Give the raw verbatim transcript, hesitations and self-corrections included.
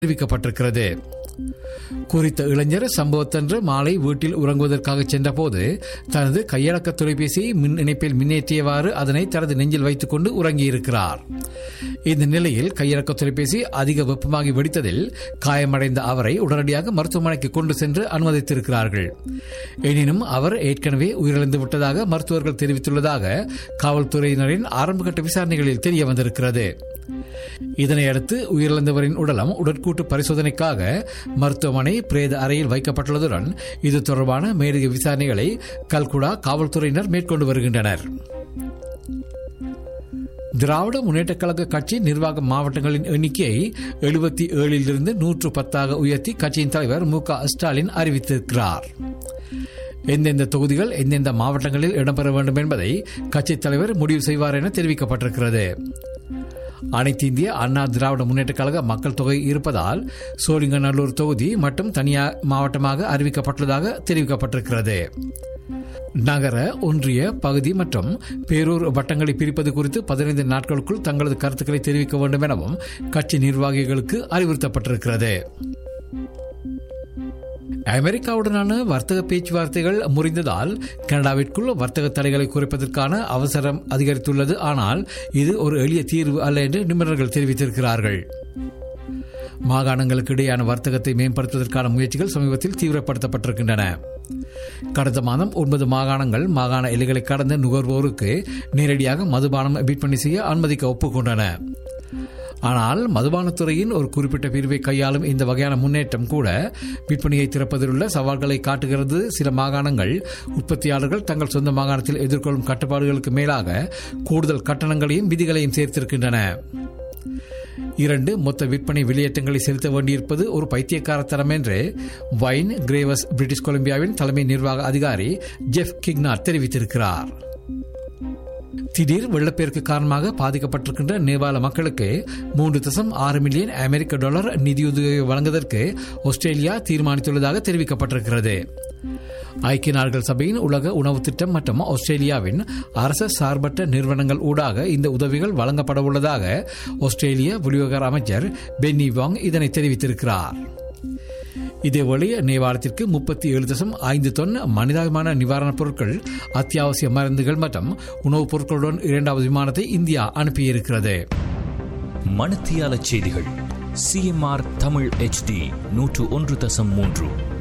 தெரிவிக்கப்பட்டிருக்கிறது. குறித்த இளைஞர் சம்பவத்தன்று மாலை வீட்டில் உறங்குவதற்காக சென்றபோது தனது கையடக்க தொலைபேசியை மின் இணைப்பில் மின்னேற்றியவாறு அதனை தனது நெஞ்சில் வைத்துக் கொண்டு உறங்கியிருக்கிறார். இந்த நிலையில் கையடக்க தொலைபேசி அதிக வெப்பமாகி வெடித்ததில் காயமடைந்த அவரை உடனடியாக மருத்துவமனைக்கு கொண்டு சென்று அனுமதித்திருக்கிறார்கள். எனினும் அவர் ஏற்கனவே உயிரிழந்து விட்டதாக மருத்துவர்கள் தெரிவித்துள்ளதாக காவல்துறையினரின் ஆரம்பகட்ட விசாரணைகளில் தெரிய வந்திருக்கிறது. இதனையடுத்து உயிரிழந்தவரின் உடலம் உடற்கூட்டு பரிசோதனைக்காக மருத்துவமனை பிரேத அறையில் வைக்கப்பட்டுள்ளதுடன் இது தொடர்பான மேலதிக விசாரணைகளை கல்குடா காவல்துறையினர் மேற்கொண்டு வருகின்றனர். திராவிட முன்னேற்றக் கழக கட்சி நிர்வாக மாவட்டங்களின் எண்ணிக்கையை எழுபத்தி ஏழிலிருந்து நூற்று பத்தாக உயர்த்தி கட்சியின் தலைவர் மு க ஸ்டாலின் அறிவித்திருக்கிறார். எந்தெந்த தொகுதிகள் எந்தெந்த மாவட்டங்களில் இடம்பெற வேண்டும் என்பதை கட்சித் தலைவர் முடிவு செய்வார் என தெரிவிக்கப்பட்டிருக்கிறது. அனைத்து இந்திய அண்ணா திராவிட முன்னேற்ற கழக மக்கள் தொகை இருப்பதால் சோழிங்கநல்லூர் தொகுதி மற்றும் தனியார் மாவட்டமாக அறிவிக்கப்பட்டுள்ளதாக தெரிவிக்கப்பட்டிருக்கிறது. நகர, ஒன்றிய, பகுதி மற்றும் பேரூர் வட்டங்களை பிரிப்பது குறித்து பதினைந்து நாட்களுக்குள் தங்களது கருத்துக்களை தெரிவிக்க வேண்டும் எனவும் கட்சி நிர்வாகிகளுக்கு அறிவுறுத்தப்பட்டிருக்கிறது. அமெரிக்காவுடனான வர்த்தக பேச்சுவார்த்தைகள் முறிந்ததால் கனடாவிற்குள் வர்த்தக தடைகளை குறைப்பதற்கான அவசரம் அதிகரித்துள்ளது. ஆனால் இது ஒரு எளிய தீர்வு அல்ல என்று நிபுணர்கள் தெரிவித்திருக்கிறார்கள். மாகாணங்களுக்கு இடையேயான வர்த்தகத்தை மேம்படுத்துவதற்கான முயற்சிகள் சமீபத்தில் தீவிரப்படுத்தப்பட்டிருக்கின்றன. கடந்த மாதம் ஒன்பது மாகாணங்கள் மாகாண எல்லைகளை கடந்த நுகர்வோருக்கு நேரடியாக மதுபானம் விற்பனை செய்ய அனுமதிக்க ஒப்புக்கொண்டன. ஆனால் மதுபானத்துறையின் ஒரு குறிப்பிட்ட பிரிவை கையாளும் இந்த வகையான முன்னேற்றம் கூட விற்பனையை திறப்பதில் உள்ள சவால்களை காட்டுகிறது. சில மாகாணங்கள் உற்பத்தியாளர்கள் தங்கள் சொந்த மாகாணத்தில் எதிர்கொள்ளும் கட்டுப்பாடுகளுக்கு மேலாக கூடுதல் கட்டணங்களையும் விதிகளையும் சேர்த்திருக்கின்றன. இரண்டு மொத்த விற்பனை வெளியேற்றங்களை செலுத்த வேண்டியிருப்பது ஒரு பைத்தியக்காரத்தனம் என்று வைன் கிரேவஸ் பிரிட்டிஷ் கொலம்பியாவின் தலைமை நிர்வாக அதிகாரி ஜெஃப் கிக்னார் தெரிவித்திருக்கிறார். திடீர் வெள்ளப்பெருக்கு காரணமாக பாதிக்கப்பட்டிருக்கின்ற நேபாள மக்களுக்கு மூன்று தசம் ஆறு மில்லியன் அமெரிக்க டாலர் நிதியுதவி வழங்குவதற்கு ஆஸ்திரேலியா தீர்மானித்துள்ளதாக தெரிவிக்கப்பட்டிருக்கிறது. ஐக்கிய நாடுகள் சபையின் உலக உணவு திட்டம் மற்றும் ஆஸ்திரேலியாவின் அரச சார்பற்ற நிறுவனங்கள் ஊடாக இந்த உதவிகள் வழங்கப்பட உள்ளதாக ஆஸ்திரேலிய வெளிவிவகார அமைச்சர் பென்னி வாங் இதனை தெரிவித்திருக்கிறார். இதேவேளை நேபாளத்திற்கு முப்பத்தி ஏழு தசம் ஐந்து தொன் மனிதாபிமான நிவாரணப் பொருட்கள், அத்தியாவசிய மருந்துகள் மற்றும் உணவுப் பொருட்களுடன் இரண்டாவது விமானத்தை இந்தியா அனுப்பியிருக்கிறது. மணத்தியால செய்திகள் சிஎம்ஆர் தமிழ் எச்டி நூற்று ஒன்று தசம் மூன்று.